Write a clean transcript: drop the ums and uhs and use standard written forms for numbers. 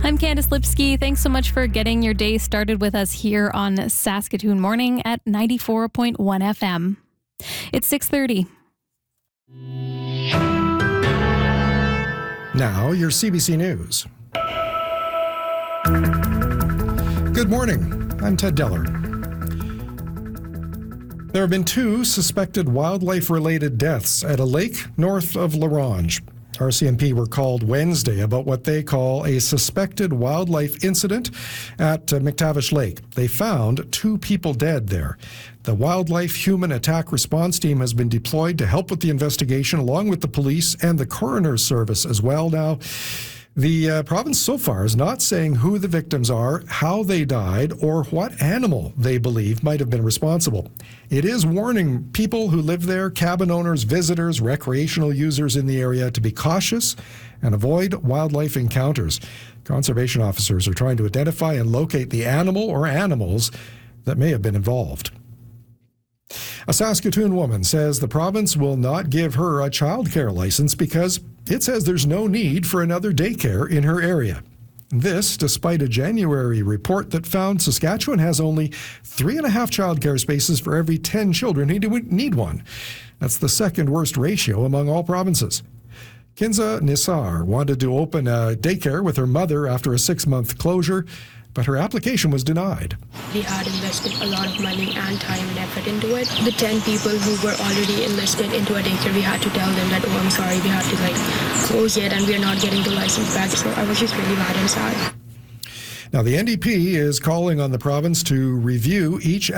I'm Candace Lipsky. Thanks so much for getting your day started with us here on Saskatoon Morning at 94.1 FM. It's 6:30. Now, your CBC News. Good morning. I'm Ted Deller. There have been 2 suspected wildlife-related deaths at a lake north of La Ronge. RCMP were called Wednesday about what they call a suspected wildlife incident at McTavish Lake. They found 2 people dead there. The Wildlife Human Attack Response Team has been deployed to help with the investigation, along with the police and the coroner's service as well. Now, the province so far is not saying who the victims are, how they died, or what animal they believe might have been responsible. It is warning people who live there, cabin owners, visitors, recreational users in the area to be cautious and avoid wildlife encounters. Conservation officers are trying to identify and locate the animal or animals that may have been involved. A Saskatoon woman says the province will not give her a childcare license because it says there's no need for another daycare in her area. This, despite a January report that found Saskatchewan has only 3.5 childcare spaces for every 10 children who need one. That's the second worst ratio among all provinces. Kinza Nisar wanted to open a daycare with her mother after a 6-month closure, but her application was denied. We had invested a lot of money and time and effort into it. The 10 people who were already invested into a daycare, we had to tell them that, oh, I'm sorry, we have to close it and we're not getting the license back. So I was just really mad and sad. Now, the NDP is calling on the province to review each